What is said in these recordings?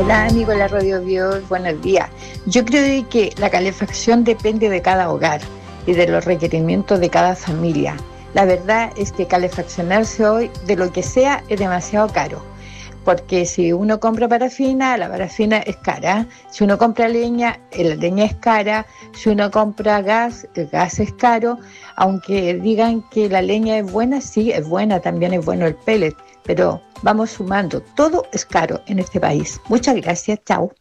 Hola amigos de la Radio Bios, buenos días. Yo creo que la calefacción depende de cada hogar y de los requerimientos de cada familia. La verdad es que calefaccionarse hoy de lo que sea es demasiado caro, porque si uno compra parafina, la parafina es cara. Si uno compra leña, la leña es cara. Si uno compra gas, el gas es caro. Aunque digan que la leña es buena, sí, es buena, también es bueno el pellet, pero vamos sumando, todo es caro en este país. Muchas gracias, chao.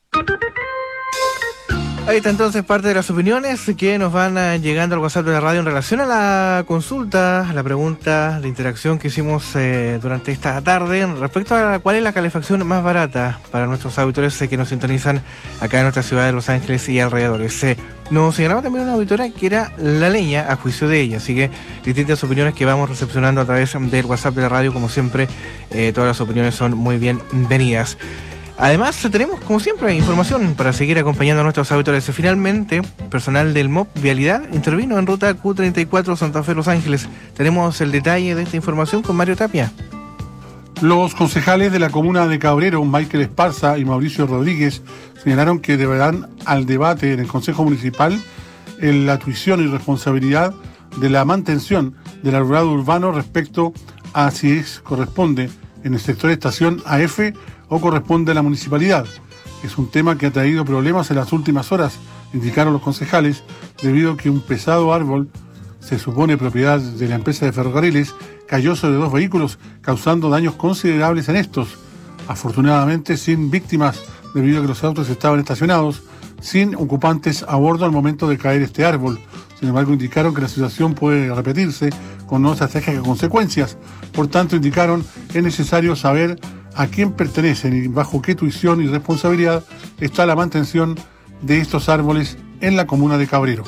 Ahí está entonces parte de las opiniones que nos van llegando al WhatsApp de la radio en relación a la consulta, a la pregunta de interacción que hicimos durante esta tarde respecto a cuál es la calefacción más barata para nuestros auditores que nos sintonizan acá en nuestra ciudad de Los Ángeles y alrededores. Nos señalaba también una auditora que era la leña, a juicio de ella, así que distintas opiniones que vamos recepcionando a través del WhatsApp de la radio, como siempre, todas las opiniones son muy bienvenidas. Además, tenemos, como siempre, información para seguir acompañando a nuestros auditores. Finalmente, personal del MOP Vialidad intervino en ruta Q34 Santa Fe, Los Ángeles. Tenemos el detalle de esta información con Mario Tapia. Los concejales de la comuna de Cabrero, Michael Esparza y Mauricio Rodríguez, señalaron que deberán al debate en el Consejo Municipal la tuición y responsabilidad de la mantención del alumbrado urbano respecto a si corresponde en el sector estación AF o corresponde a la municipalidad. Es un tema que ha traído problemas en las últimas horas, indicaron los concejales, debido a que un pesado árbol, se supone propiedad de la empresa de ferrocarriles, cayó sobre 2 vehículos, causando daños considerables en estos. Afortunadamente sin víctimas, debido a que los autos estaban estacionados, sin ocupantes a bordo al momento de caer este árbol. Sin embargo, indicaron que la situación puede repetirse con nuevas trágicas consecuencias. Por tanto, indicaron que es necesario saber a quién pertenecen y bajo qué tuición y responsabilidad está la mantención de estos árboles en la comuna de Cabrero.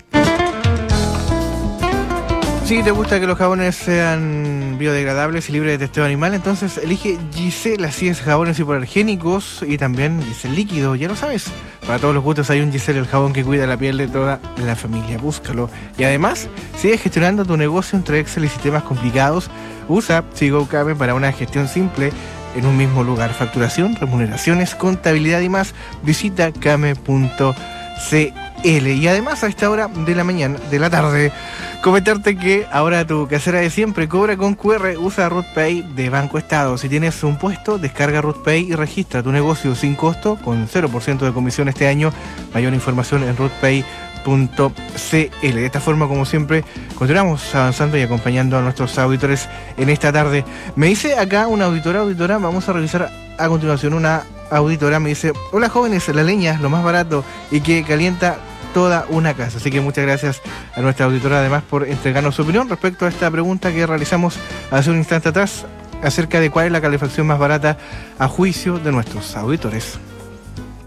Si te gusta que los jabones sean biodegradables y libres de testeo animal, entonces elige Giselle, así es, jabones hipoalergénicos y también Giselle líquido, ya lo sabes. Para todos los gustos hay un Giselle, el jabón que cuida la piel de toda la familia, búscalo. Y además, sigue gestionando tu negocio entre Excel y sistemas complicados. Usa SeaGoCame para una gestión simple en un mismo lugar. Facturación, remuneraciones, contabilidad y más. Visita came.cl. Y además a esta hora de la mañana, de la tarde, comentarte que ahora tu casera de siempre cobra con QR. Usa RootPay de Banco Estado. Si tienes un puesto, descarga RootPay y registra tu negocio sin costo con 0% de comisión este año. Mayor información en rootpay.cl. De esta forma, como siempre, continuamos avanzando y acompañando a nuestros auditores en esta tarde. Me dice acá una auditora, vamos a revisar a continuación una auditora, me dice: hola jóvenes, la leña es lo más barato y que calienta toda una casa. Así que muchas gracias a nuestra auditora además por entregarnos su opinión respecto a esta pregunta que realizamos hace un instante atrás acerca de cuál es la calefacción más barata a juicio de nuestros auditores.